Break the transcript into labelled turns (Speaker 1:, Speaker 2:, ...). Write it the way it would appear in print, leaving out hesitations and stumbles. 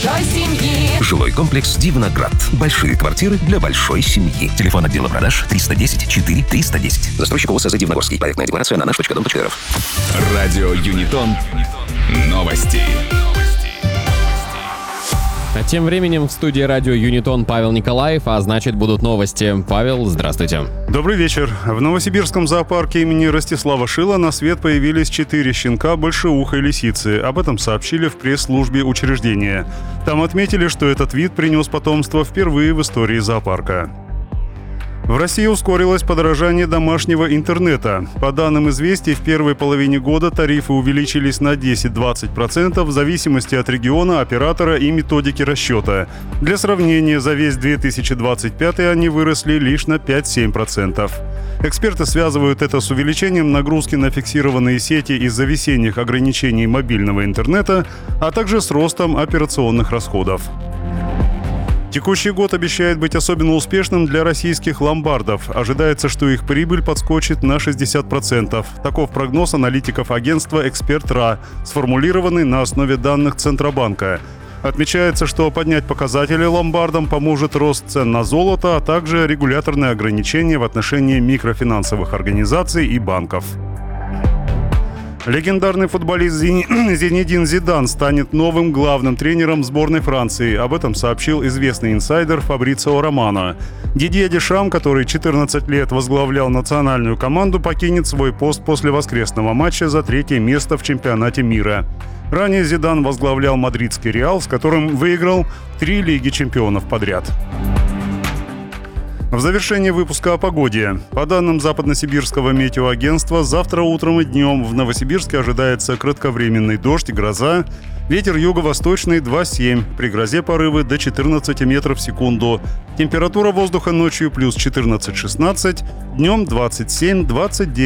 Speaker 1: большой семьи.
Speaker 2: Жилой комплекс «Дивноград». Большие квартиры для большой семьи. Телефон отдела продаж 310 4 310. Застройщик ОСЗ «Дивногорский». Проектная декларация на наш.дом.рф.
Speaker 3: Радио Юнитон. Новости.
Speaker 4: А тем временем в студии радио Юнитон Павел Николаев, а значит будут новости. Павел, здравствуйте.
Speaker 5: Добрый вечер. В Новосибирском зоопарке имени Ростислава Шила на свет появились 4 щенка большеухой лисицы. Об этом сообщили в пресс-службе учреждения. Там отметили, что этот вид принес потомство впервые в истории зоопарка. В России ускорилось подорожание домашнего интернета. По данным «Известий», в первой половине года тарифы увеличились на 10-20% в зависимости от региона, оператора и методики расчета. Для сравнения, за весь 2025 они выросли лишь на 5-7%. Эксперты связывают это с увеличением нагрузки на фиксированные сети из-за весенних ограничений мобильного интернета, а также с ростом операционных расходов. Текущий год обещает быть особенно успешным для российских ломбардов. Ожидается, что их прибыль подскочит на 60%. Таков прогноз аналитиков агентства «Эксперт.РА», сформулированный на основе данных Центробанка. Отмечается, что поднять показатели ломбардам поможет рост цен на золото, а также регуляторные ограничения в отношении микрофинансовых организаций и банков. Легендарный футболист Зинедин Зидан станет новым главным тренером сборной Франции. Об этом сообщил известный инсайдер Фабрицио Романо. Дидье Дешам, который 14 лет возглавлял национальную команду, покинет свой пост после воскресного матча за 3-е место в чемпионате мира. Ранее Зидан возглавлял мадридский «Реал», с которым выиграл 3 Лиги чемпионов подряд. В завершении выпуска о погоде. По данным Западносибирского метеоагентства, завтра утром и днем в Новосибирске ожидается кратковременный дождь и гроза. Ветер юго-восточный 2,7. При грозе порывы до 14 метров в секунду. Температура воздуха ночью плюс 14-16, днем 27-29.